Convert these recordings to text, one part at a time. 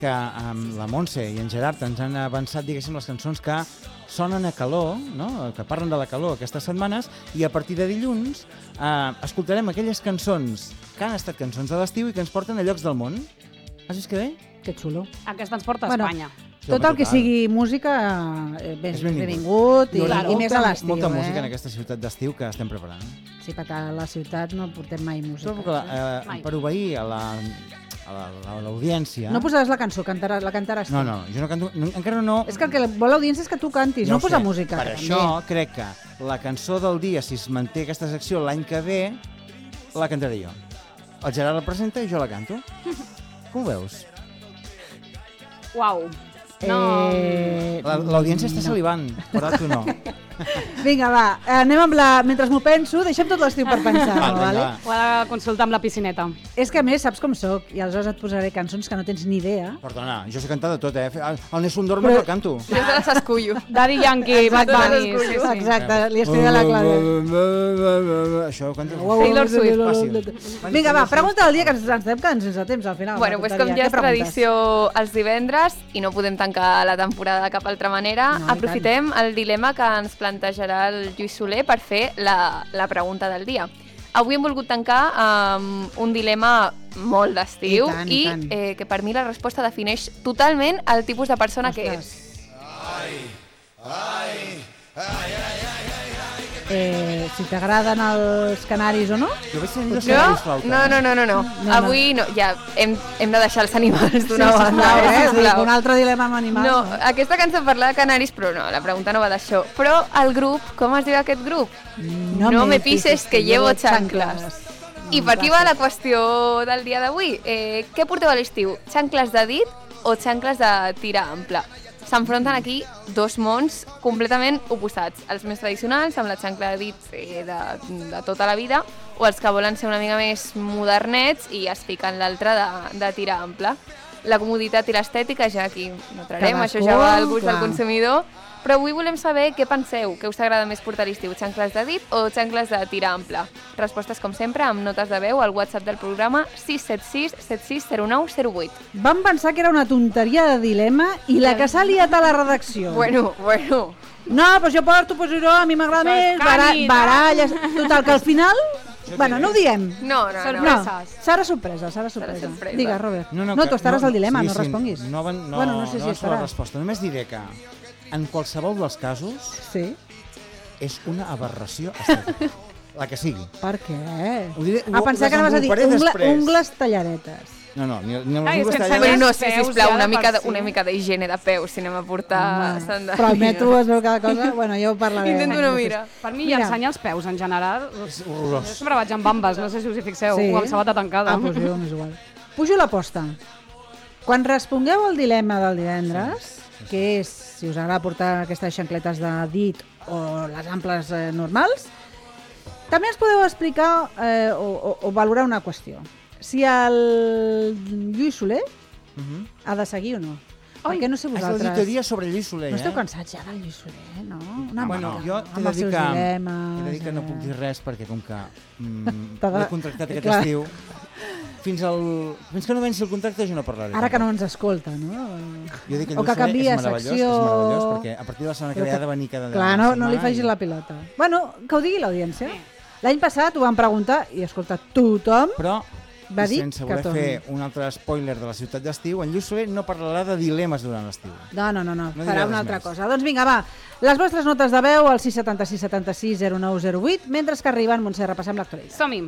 que la Montse i en Gerard ens han avançat, diguéssim, les cançons que sonen a calor, no? Que parlen de la calor aquestes setmanes, i a partir de dilluns escoltarem aquelles cançons que han estat cançons de l'estiu i que ens porten a llocs del món. Has vist que bé? Que xulo. Aquesta ens porta a Espanya. Tot el que sigui música és benvingut i més a l'estiu. Molta música en aquesta ciutat d'estiu que estem preparant. Sí, perquè a la ciutat no portem mai música. Per obeir a l'audiència... No posaràs la cançó, la cantaràs tu. No, jo no canto, encara no... És que el que vol l'audiència és que tu cantis, no posar música. Per això crec que la cançó del dia, si es manté aquesta secció l'any que ve, la cantaré jo. El Gerard la presenta i jo la canto. Com ho veus? Uau. L'audiència està salivant, però tu no. Vinga, va, anem amb mentre m'ho penso, deixem tot l'estiu per pensar. Ho ha de consultar amb la piscineta. És que a més saps com soc, i aleshores et posaré cançons que no tens ni idea. Perdona, jo sé cantar de tot, El Nessun Dorma no canto. Jo se les escullo. Daddy Yankee, Bad Bunny. Exacte, li estic de la clave. Això ho canto. Taylor Swift. Vinga, va, pregunta del dia, que ens estem quedant sense temps al final. Bueno, doncs com ja és tradició els divendres i no podem tancar la temporada de cap altra manera, aprofitem el dilema que ens plantejarà el Lluís Soler per fer la pregunta del dia. Avui hem volgut tancar amb un dilema molt d'estiu i que per mi la resposta defineix totalment el tipus de persona que és. Si t'agraden els canaris o no? No. Avui no, ja hem de deixar els animals d'una banda. Un altre dilema amb animals. No, aquesta cançó parla de canaris, però no, la pregunta no va d'això. Però el grup, com es diu aquest grup? No me pises que llevo chanclas. I per aquí va la qüestió del dia d'avui. Què porteu a l'estiu? Xancles de dit o xancles de tira ampla? S'enfronten aquí dos mons completament oposats. Els més tradicionals, amb la xancla de dit de tota la vida, o els que volen ser una mica més modernets i es fiquen l'altre de tira ampla. La comoditat i l'estètica ja aquí no trarem, això ja va al gust del consumidor. Però avui volem saber què penseu, què us agrada més portar a l'estiu, xancles de dit o xancles de tira ampla. Respostes, com sempre, amb notes de veu al WhatsApp del programa 676 760908. Vam pensar que era una tonteria de dilema i la que s'ha liat a la redacció. Bueno. No, doncs jo porto, a mi m'agrada més, baralles... Total, que al final... Bueno, no ho diem. No. Serà sorpresa. Digues, Robert. No, tu estaràs al dilema, no responguis. No sé si estarà. La resposta. Només diré que en qualsevol dels casos és una aberració estètica. La que sigui. Per què? Pensar que anaves a dir ungles talladetes. No, ni les ungles talladetes. No, sisplau, una mica d'higiene de peus, si anem a portar sandàlies. Però el metro es veu cada cosa, bueno, ja ho parlarem. Intento no mirar. Per mi, ensenyar els peus, en general, és horrorós. Jo sempre vaig amb bambes, no sé si us hi fixeu, o amb sabata tancada. Doncs jo, m'és igual. Pujo l'aposta. Quan respongueu el dilema del divendres, que és si us agrada portar aquestes xancletes de dit o les amples normals, també ens podeu explicar o valorar una qüestió. Si el Lluís Soler ha de seguir o no. Perquè no sé vosaltres... És l'auditoria sobre Lluís Soler, No esteu cansats ja del Lluís Soler, no? Bueno, jo t'he de dir que no puc dir res perquè com que l'he contractat aquest estiu, fins que no venci el contracte jo no parlaré. Ara que no ens escolta, no? Jo dic que Lluís Soler és meravellós, perquè a partir de la setmana que ve ha de venir cada setmana. Clar, no li facis la pilota. Bueno, que ho digui l'audiència. L'any passat ho vam preguntar i, escolta, tothom va dir sense voler fer un altre spoiler de la ciutat d'estiu, en Lluís Soler no parlarà de dilemes durant l'estiu. No, farà una altra cosa. Doncs vinga, va, les vostres notes de veu al 676 76 0908, mentre que arriben, Montse, repassem l'actualitat. Som-hi.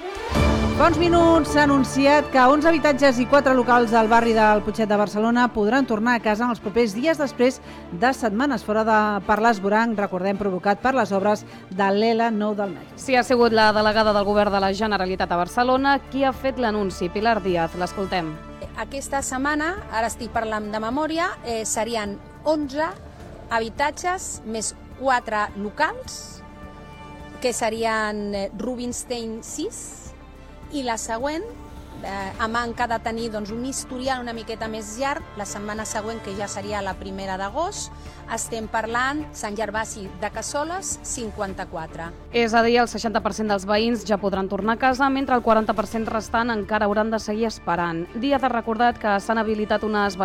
Fa uns minuts s'ha anunciat que 11 habitatges i 4 locals al barri del Putxet de Barcelona podran tornar a casa en els propers dies després de setmanes fora per l'esvoranc, recordem, provocat per les obres de l'L9 del metro. Sí, ha sigut la delegada del Govern de la Generalitat a Barcelona qui ha fet l'anunci. Pilar Díaz, l'escoltem. Aquesta setmana, ara estic parlant de memòria, serien 11 habitatges més 4 locals, que serien Rubinstein 6, i la següent, a manca de tenir un historial una miqueta més llarg, la setmana següent, que ja seria la 1 d'agost, estem parlant Sant Gervasi de Cassoles, 54. És a dir, el 60% dels veïns ja podran tornar a casa, mentre el 40% restant encara hauran de seguir esperant. Díaz ha recordat que s'han habilitat unes